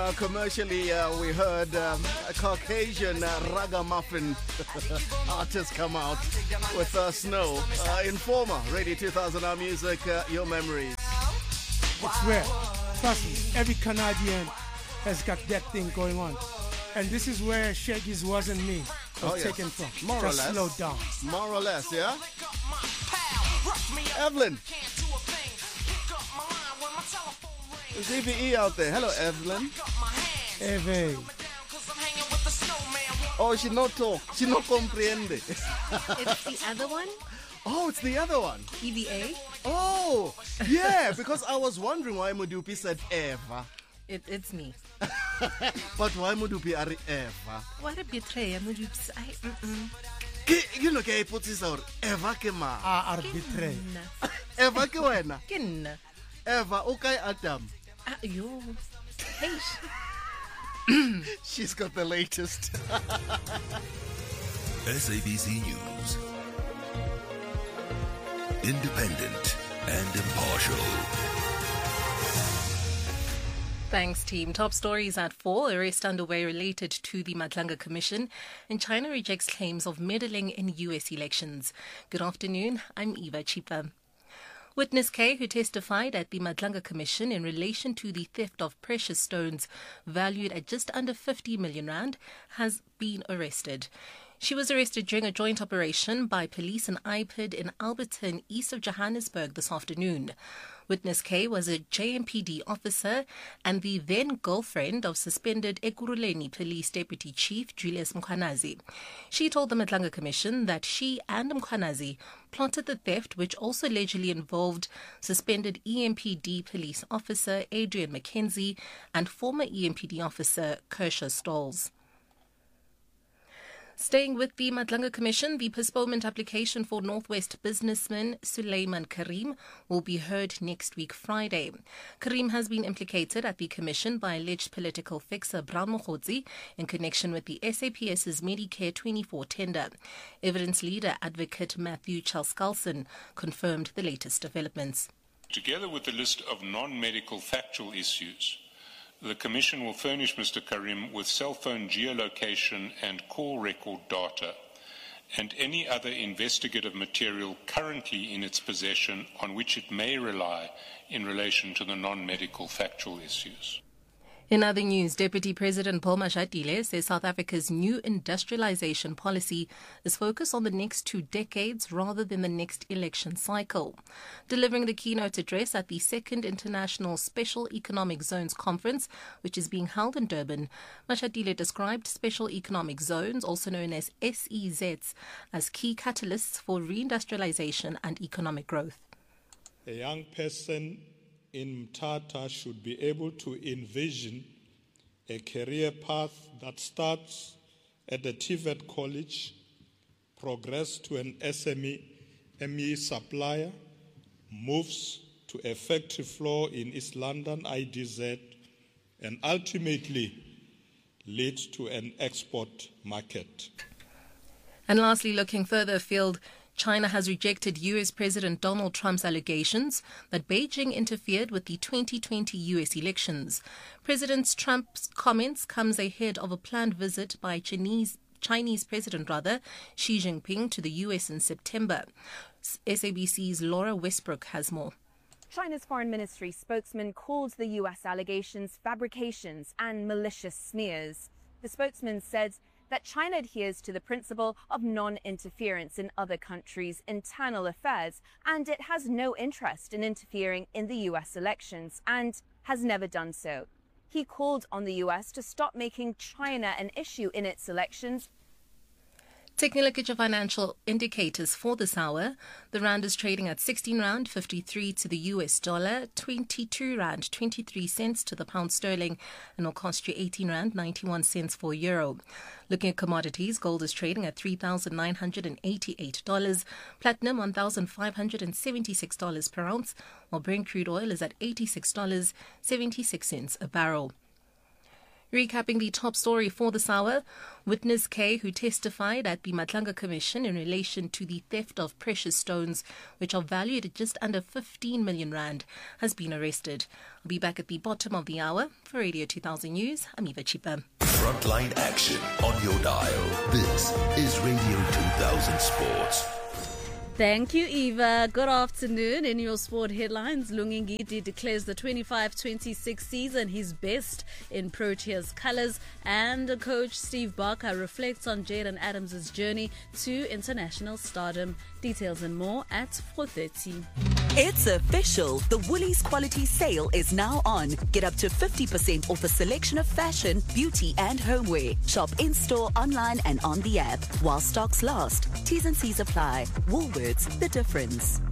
Commercially, we heard a Caucasian ragamuffin artist come out with Snow. Informer, Radio 2000, our music, your memories. It's rare. Trust me, every Canadian has got that thing going on. And this is where Shaggy's Wasn't Me was taken from. More or less. Slow down. More or less, yeah? Evelyn. There's EVE out there. Hello, Evelyn. Eve. Oh, she not talk. She not comprehend. It's the other one? Oh, it's the other one. EVA? Oh, yeah, because I was wondering why Mudupi said Eva. It's me. But why Mudupi are Eva? What a betrayer, Mudupi. You know, I put this out. Eva ke ma. Arbitrary. Eva ke wena. Kinna. Eva, okay, Adam. Yo. Hey. She's got the latest. SABC News. Independent and impartial. Thanks, team. Top stories at 4. Arrest underway related to the Madlanga Commission. And China rejects claims of meddling in U.S. elections. Good afternoon. I'm Eva Chipa. Witness K, who testified at the Madlanga Commission in relation to the theft of precious stones valued at just under 50 million rand, has been arrested. She was arrested during a joint operation by police and IPID in Alberton, east of Johannesburg this afternoon. Witness K was a JMPD officer and the then girlfriend of suspended Ekurhuleni Police Deputy Chief Julius Mkhwanazi. She told the Madlanga Commission that she and Mkhwanazi plotted the theft, which also allegedly involved suspended EMPD police officer Adrian McKenzie and former EMPD officer Kershaw Stolz. Staying with the Madlanga Commission, the postponement application for Northwest businessman Suleiman Karim will be heard next week Friday. Karim has been implicated at the Commission by alleged political fixer Bram Mokhotsi in connection with the SAPS's Medicare 24 tender. Evidence leader advocate Matthew Chalskalson confirmed the latest developments. Together with the list of non-medical factual issues, the Commission will furnish Mr. Karim with cell phone geolocation and call record data and any other investigative material currently in its possession on which it may rely in relation to the non-medical factual issues. In other news, Deputy President Paul Mashatile says South Africa's new industrialization policy is focused on the next 2 decades rather than the next election cycle. Delivering the keynote address at the 2nd International Special Economic Zones Conference, which is being held in Durban, Mashatile described special economic zones, also known as SEZs, as key catalysts for reindustrialization and economic growth. A young person in Mthatha should be able to envision a career path that starts at the TVET college, progress to an SME supplier, moves to a factory floor in East London, IDZ, and ultimately leads to an export market. And lastly, looking further afield, China has rejected U.S. President Donald Trump's allegations that Beijing interfered with the 2020 U.S. elections. President Trump's comments comes ahead of a planned visit by Chinese President Xi Jinping to the U.S. in September. SABC's Laura Westbrook has more. China's foreign ministry spokesman called the U.S. allegations fabrications and malicious smears. The spokesman said that China adheres to the principle of non-interference in other countries' internal affairs, and it has no interest in interfering in the U.S. elections, and has never done so. He called on the U.S. to stop making China an issue in its elections. Taking a look at your financial indicators for this hour, the rand is trading at 16 rand 53 to the US dollar, 22 rand 23 cents to the pound sterling, and will cost you 18 rand 91 cents for a euro. Looking at commodities, gold is trading at $3,988, platinum $1,576 per ounce, while Brent crude oil is at $86.76 a barrel. Recapping the top story for this hour, witness K, who testified at the Matlanga Commission in relation to the theft of precious stones, which are valued at just under 15 million rand, has been arrested. I'll be back at the bottom of the hour. For Radio 2000 News, I'm Eva Chipa. Frontline action on your dial. This is Radio 2000 Sports. Thank you, Eva. Good afternoon. In your sport headlines, Lungi Ngidi declares the 25-26 season his best in Proteas colours, and coach Steve Barker reflects on Jaden Adams' journey to international stardom. Details and more at 4:30. It's official. The Woolies Quality Sale is now on. Get up to 50% off a selection of fashion, beauty and homeware. Shop in-store, online and on the app. While stocks last. T's and C's apply. Woolworths, the difference.